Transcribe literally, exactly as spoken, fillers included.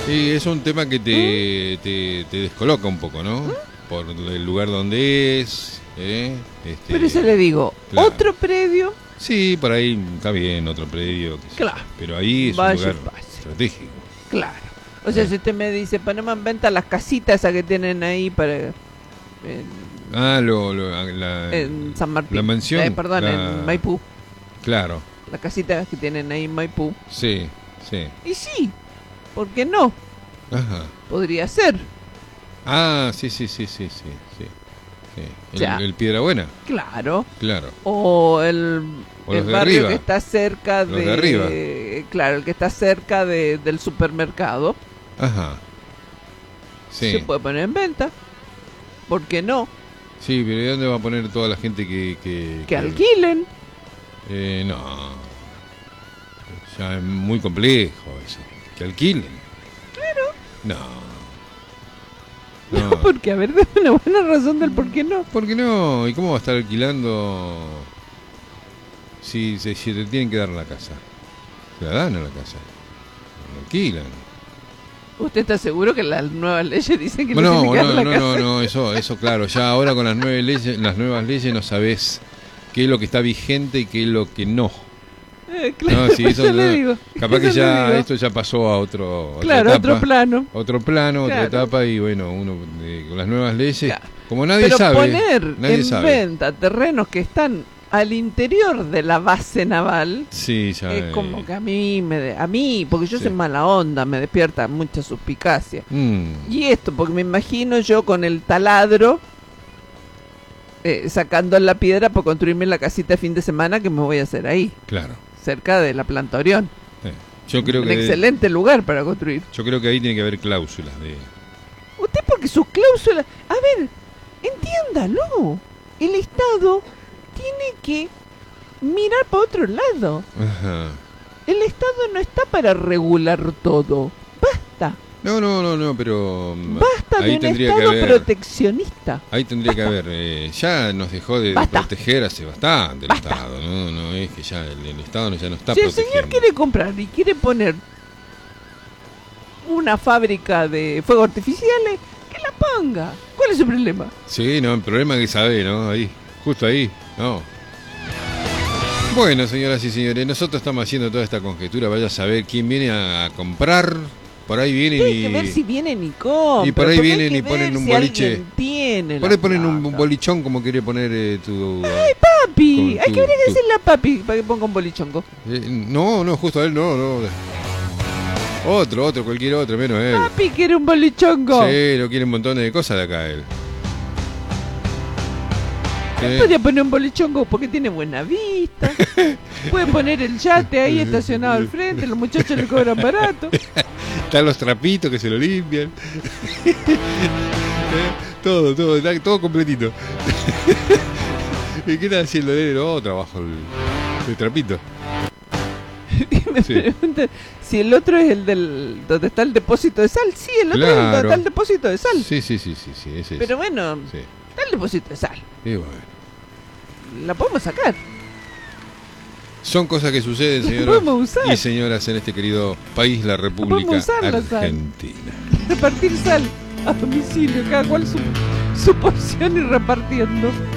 Y es un tema que te, ¿Mm? te, te descoloca un poco, ¿no? ¿Mm? Por el lugar donde es. ¿eh? Este, Pero eso le digo, claro. Otro predio. Sí, por ahí está bien, otro predio. Claro. Pero ahí es Vaya un lugar pase. estratégico. Claro. O sea, eh. si usted me dice, ponemos en venta las casitas esas que tienen ahí para... En, ah, lo, lo, la, en San Martín. La mansión. Eh, perdón, la... en Maipú. Claro. Las casitas que tienen ahí en Maipú. Sí, sí. Y sí, ¿por qué no? Ajá. Podría ser. Ah, sí, sí, sí, sí, sí, sí. sí. El, ya. el Piedrabuena. Claro. Claro. O el, o el de barrio arriba. que está cerca los de, de arriba. Claro, el que está cerca de, del supermercado. Ajá. Sí. Se puede poner en venta. ¿Por qué no? Sí, pero ¿y dónde va a poner toda la gente que... Que, que, que... alquilen. Eh, no. Ya es muy complejo eso. Que alquilen. Claro. No. No, no porque a ver, una buena razón del por qué no. ¿Por qué no? ¿Y cómo va a estar alquilando si, si, si te tienen que dar la casa? Se la dan a la casa. La alquilan. ¿Usted está seguro que las nuevas leyes dicen que no, le no, tienen que dar no, la no, casa? no, no, eso, eso claro. Ya ahora con las nuevas leyes, las nuevas leyes no sabés qué es lo que está vigente y qué es lo que no. Eh, claro, no, sí, eso, no, digo, capaz que ya esto ya pasó a otro claro, otra etapa, otro plano otro plano claro. otra etapa y bueno uno eh, con las nuevas leyes claro. como nadie pero sabe poner nadie en sabe. venta terrenos que están al interior de la base naval sí, ya, es eh. como que a mí me de, a mí porque yo sí. soy mala onda me despierta mucha suspicacia mm. y esto porque me imagino yo con el taladro eh, sacando la piedra para construirme la casita de fin de semana que me voy a hacer ahí claro cerca de la planta Orión. Sí. Yo creo un que excelente de... lugar para construir. Yo creo que ahí tiene que haber cláusulas de... Usted porque sus cláusulas... A ver, entiéndalo. El Estado tiene que mirar para otro lado. Ajá. El Estado no está para regular todo. Basta. No, no, no, no, pero... Basta ahí de un tendría Estado que haber, proteccionista. Ahí tendría Basta. que haber... Eh, ya nos dejó de Basta. proteger hace bastante el Basta. Estado, ¿no? No es que ya el, el Estado ya no está si protegiendo. Si el señor quiere comprar y quiere poner una fábrica de fuegos artificiales, que la ponga. ¿Cuál es su problema? Sí, no, el problema es que sabe, ¿no? Ahí, justo ahí, no. Bueno, señoras y señores, nosotros estamos haciendo toda esta conjetura. Vaya a saber quién viene a comprar... Por ahí vienen y... Hay que ver si vienen y compran. Y por ahí vienen y ponen un si boliche. Tiene por ahí ponen un bolichón como quiere poner eh, tu... ¡Ay, papi! Hay tu, que ver qué decirle a papi para que ponga un bolichongo. Eh, no, no, justo a él no, no. Otro, otro, cualquier otro, menos él. Papi quiere un bolichongo. Sí, lo quiere un montón de cosas de acá él. ¿Sí? Podría poner un bolichongo porque tiene buena vista. Puede poner el yate ahí estacionado al frente, los muchachos le cobran barato. Están los trapitos que se lo limpian. todo, todo, todo completito. ¿Y qué está haciendo él? No, trabajo el, el trapito. Y me sí. preguntan si el otro es el del donde está el depósito de sal. Sí, el otro claro. es el donde está el depósito de sal. Sí, sí, sí, sí, sí ese Pero es. bueno, sí. está el depósito de sal. Y bueno. La podemos sacar. Son cosas que suceden, señoras y señoras, en este querido país, la República Argentina. Repartir sal a domicilio, cada cual su, su porción y repartiendo.